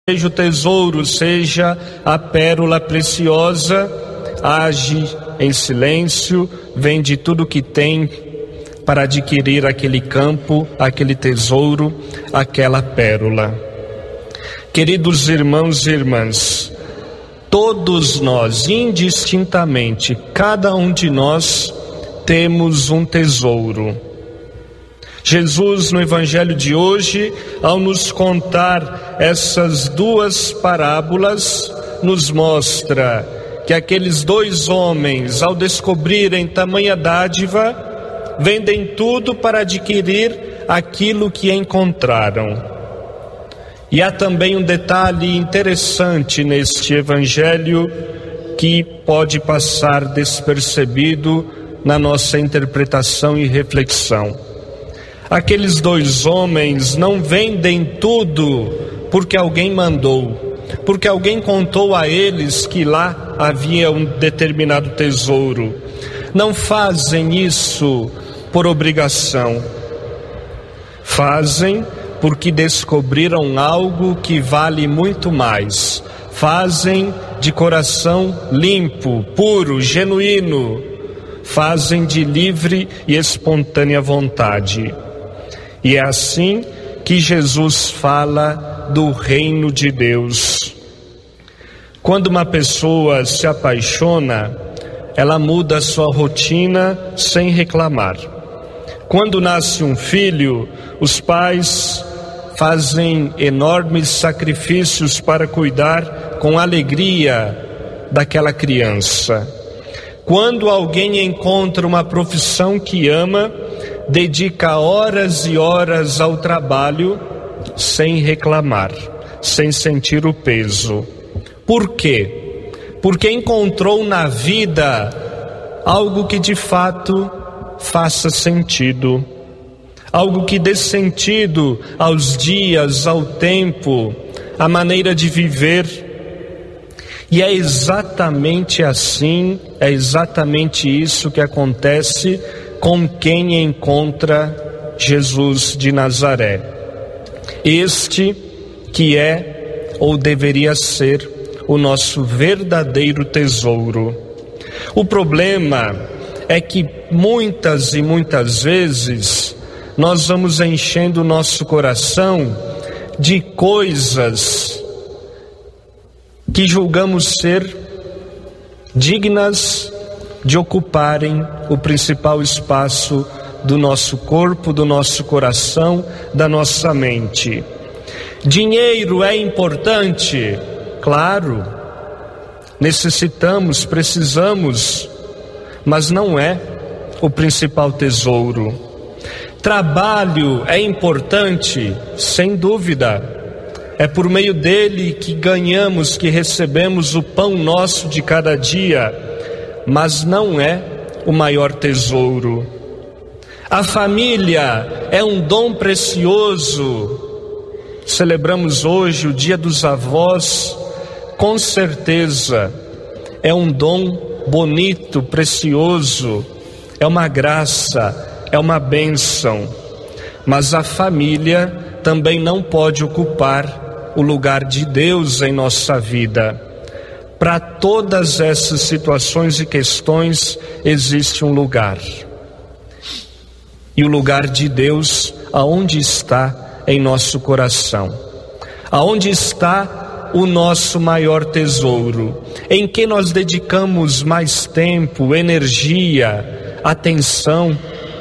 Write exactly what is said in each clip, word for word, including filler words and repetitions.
seja o tesouro, seja a pérola preciosa, age em silêncio, vende tudo que tem para adquirir aquele campo, aquele tesouro, aquela pérola. Queridos irmãos e irmãs, todos nós, indistintamente, cada um de nós, temos um tesouro. Jesus, no Evangelho de hoje, ao nos contar essas duas parábolas, nos mostra que aqueles dois homens, ao descobrirem tamanha dádiva, vendem tudo para adquirir aquilo que encontraram. E há também um detalhe interessante neste Evangelho que pode passar despercebido na nossa interpretação e reflexão. Aqueles dois homens não vendem tudo porque alguém mandou, porque alguém contou a eles que lá havia um determinado tesouro. Não fazem isso por obrigação. Fazem porque descobriram algo que vale muito mais. Fazem de coração limpo, puro, genuíno. Fazem de livre e espontânea vontade. E é assim que Jesus fala do reino de Deus. Quando uma pessoa se apaixona, ela muda a sua rotina sem reclamar. Quando nasce um filho, os pais fazem enormes sacrifícios para cuidar com alegria daquela criança. Quando alguém encontra uma profissão que ama, dedica horas e horas ao trabalho sem reclamar, sem sentir o peso. Por quê? Porque encontrou na vida algo que de fato faça sentido, algo que dê sentido aos dias, ao tempo, à maneira de viver. E é exatamente assim, é exatamente isso que acontece com quem encontra Jesus de Nazaré. Este que é ou deveria ser o nosso verdadeiro tesouro. O problema é que muitas e muitas vezes nós vamos enchendo o nosso coração de coisas que julgamos ser dignas de ocuparem o principal espaço do nosso corpo, do nosso coração, da nossa mente. Dinheiro é importante? Claro, necessitamos, precisamos, mas não é o principal tesouro. Trabalho é importante? Sem dúvida. É por meio dele que ganhamos, que recebemos o pão nosso de cada dia, mas não é o maior tesouro. A família é um dom precioso. Celebramos hoje o Dia dos Avós, com certeza é um dom bonito, precioso, é uma graça, é uma bênção. Mas a família também não pode ocupar o lugar de Deus em nossa vida. Para todas essas situações e questões existe um lugar. E o lugar de Deus, aonde está em nosso coração? Aonde está o nosso maior tesouro? Em que nós dedicamos mais tempo, energia, atenção?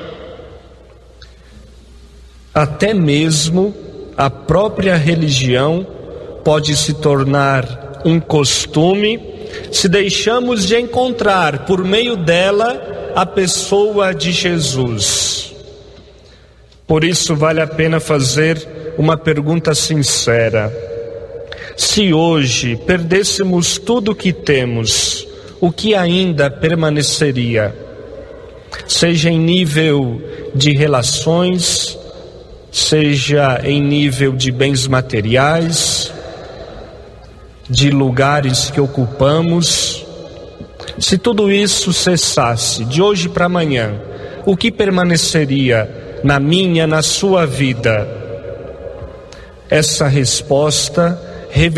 Até mesmo a própria religião pode se tornar um costume se deixamos de encontrar por meio dela a pessoa de Jesus. Por isso vale a pena fazer uma pergunta sincera: se hoje perdêssemos tudo o que temos, o que ainda permaneceria? Seja em nível de relações, seja em nível de bens materiais, de lugares que ocupamos. Se tudo isso cessasse de hoje para amanhã, o que permaneceria na minha, na sua vida? Essa resposta